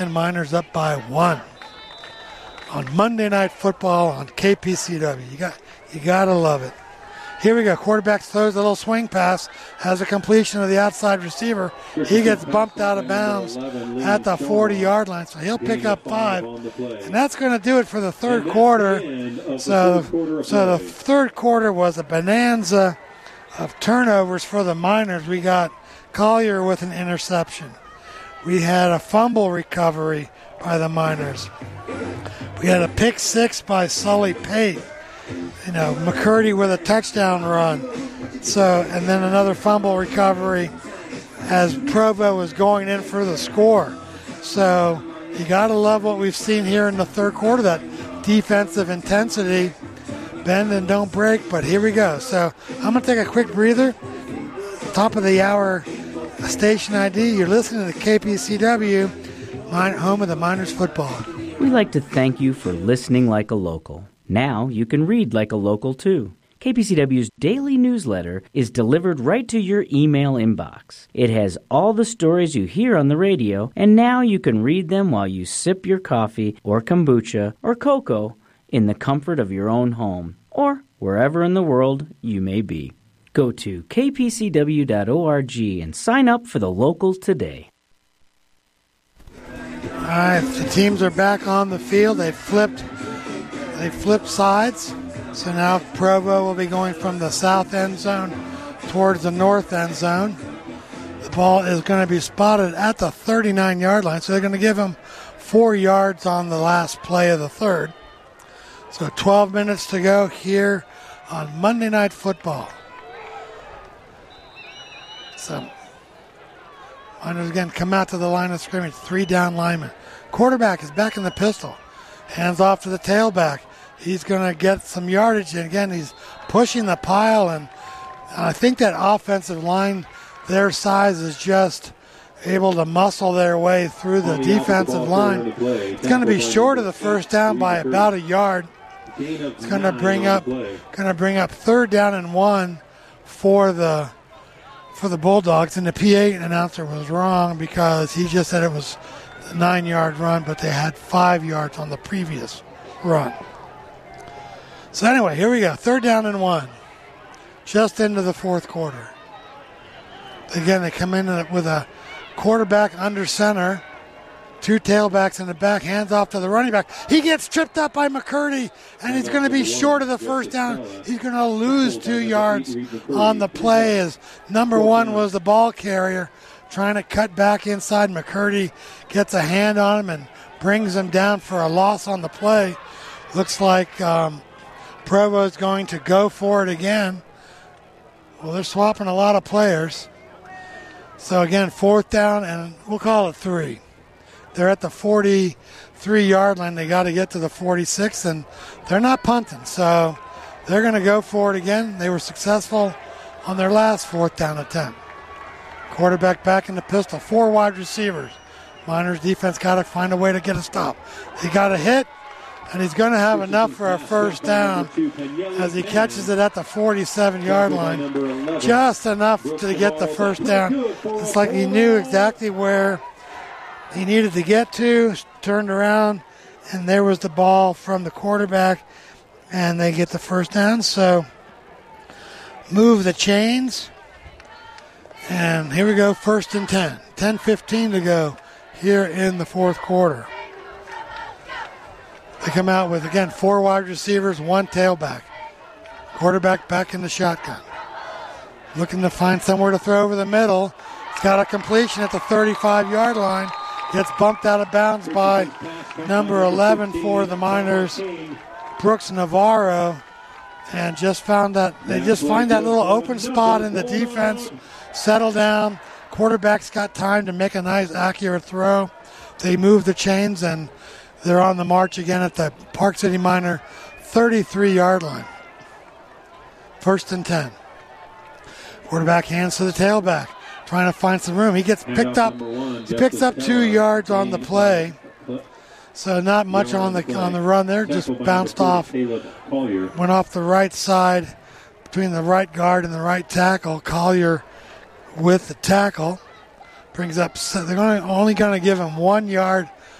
And Miners up by 1 on Monday Night Football on KPCW. You gotta love it. Here we go. Quarterback throws a little swing pass, has a completion of the outside receiver. He gets bumped out of bounds at the 40-yard line, so he'll pick up 5. And that's going to do it for the third quarter. So the third quarter was a bonanza of turnovers for the Miners. We got Collier with an interception. We had a fumble recovery by the Miners. We had a pick 6 by Sully Pate. McCurdy with a touchdown run. And then another fumble recovery as Provo was going in for the score. So you got to love what we've seen here in the third quarter, that defensive intensity. Bend and don't break, but here we go. So I'm going to take a quick breather. Top of the hour station ID. You're listening to KPCW, home of the Miners football. We'd like to thank you for listening like a local. Now you can read like a local, too. KPCW's daily newsletter is delivered right to your email inbox. It has all the stories you hear on the radio, and now you can read them while you sip your coffee or kombucha or cocoa in the comfort of your own home or wherever in the world you may be. Go to kpcw.org and sign up for the local today. All right, the teams are back on the field. They flipped sides. So now Provo will be going from the south end zone towards the north end zone. The ball is going to be spotted at the 39-yard line. So they're going to give them 4 yards on the last play of the third. So 12 minutes to go here on Monday Night Football. So Miners again come out to the line of scrimmage. 3 down linemen. Quarterback is back in the pistol. Hands off to the tailback. He's going to get some yardage. And again, he's pushing the pile. And I think that offensive line, their size, is just able to muscle their way through the defensive line. It's going to be short of the first down by about a yard. It's going to bring up 3rd down and 1 for the Bulldogs. And the PA announcer was wrong because he just said it was a 9-yard run, but they had 5 yards on the previous run. So anyway, here we go. 3rd down and 1. Just into the fourth quarter. Again, they come in with a quarterback under center. 2 tailbacks in the back. Hands off to the running back. He gets tripped up by McCurdy, and he's going to be short of the first down. He's going to lose 2 yards on the play as number 1 was the ball carrier trying to cut back inside. McCurdy gets a hand on him and brings him down for a loss on the play. Looks like Provo's going to go for it again. Well, they're swapping a lot of players. So again, 4th down, and we'll call it 3. They're at the 43-yard line. They got to get to the 46, and they're not punting. So they're going to go for it again. They were successful on their last 4th down attempt. Quarterback back in the pistol. 4 wide receivers. Miners defense got to find a way to get a stop. He got a hit, and he's going to have enough for a first down as he catches it at the 47-yard line. Just enough to get the first down. It's like he knew exactly where he needed to get to, turned around, and there was the ball from the quarterback, and they get the first down. So move the chains, and here we go, 1st and 10. 10:15 to go here in the fourth quarter. They come out with, again, 4 wide receivers, 1 tailback. Quarterback back in the shotgun. Looking to find somewhere to throw over the middle. He's got a completion at the 35-yard line. Gets bumped out of bounds by number 11 for the Miners, Brooks Navarro. And they just find that little open spot in the defense. Settle down. Quarterback's got time to make a nice, accurate throw. They move the chains, and they're on the march again at the Park City Miner 33-yard line. 1st and 10. Quarterback hands to the tailback, trying to find some room. He gets picked up. He picks up 2 yards on the play. So not much on the run there. Just bounced off. Went off the right side between the right guard and the right tackle. Collier with the tackle. Brings up. They're only going to give him 1 yard